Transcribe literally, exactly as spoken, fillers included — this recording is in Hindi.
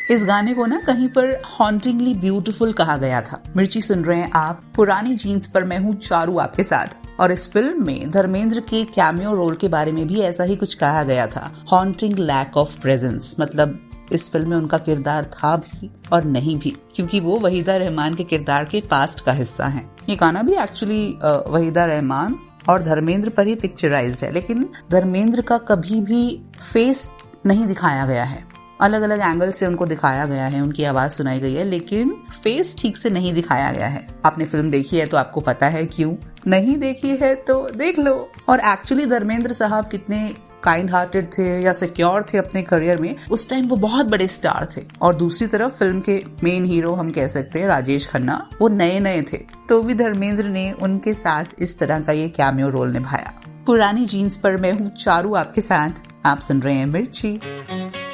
इस गाने को ना कहीं पर हॉन्टिंगली ब्यूटीफुल कहा गया था। मिर्ची सुन रहे हैं आप, पुरानी जीन्स पर मैं हूँ चारू आपके साथ। और इस फिल्म में धर्मेंद्र के कैमियो रोल के बारे में भी ऐसा ही कुछ कहा गया था, हॉन्टिंग लैक ऑफ प्रेजेंस। मतलब इस फिल्म में उनका किरदार था भी और नहीं भी, क्योंकि वो वहीदा रहमान के किरदार के पास्ट का हिस्सा हैं। ये गाना भी एक्चुअली वहीदा रहमान और धर्मेंद्र पर ही पिक्चराइज्ड है, लेकिन धर्मेंद्र का कभी भी फेस नहीं दिखाया गया है। अलग अलग एंगल से उनको दिखाया गया है, उनकी आवाज सुनाई गई है, लेकिन फेस ठीक से नहीं दिखाया गया है। आपने फिल्म देखी है तो आपको पता है क्यों, नहीं देखी है तो देख लो। और एक्चुअली धर्मेंद्र साहब कितने काइंड हार्टेड थे या सिक्योर थे अपने करियर में, उस टाइम वो बहुत बड़े स्टार थे। और दूसरी तरफ फिल्म के मेन हीरो हम कह सकते हैं राजेश खन्ना, वो नए नए थे, तो भी धर्मेंद्र ने उनके साथ इस तरह का ये कैमियो रोल निभाया। पुरानी जीन्स पर मैं हूँ चारू आपके साथ, आप सुन रहे हैं मिर्ची।